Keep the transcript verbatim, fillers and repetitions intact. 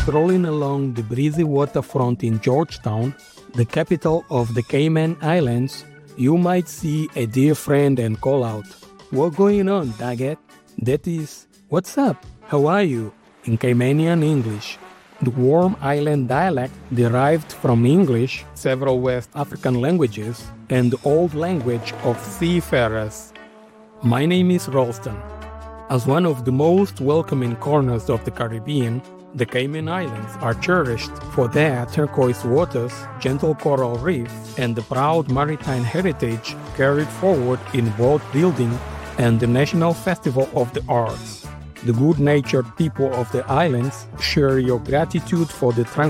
Strolling along the breezy waterfront in Georgetown, the capital of the Cayman Islands, you might see a dear friend and call out, "What's going on, Daggett?" That is, "What's up? How are you?" in Caymanian English. The warm island dialect derived from English, several West African languages, and the old language of seafarers. My name is Ralston. As one of the most welcoming corners of the Caribbean, the Cayman Islands are cherished for their turquoise waters, gentle coral reefs, and the proud maritime heritage carried forward in boat building and the National Festival of the Arts. The good-natured people of the islands share your gratitude for the tranquility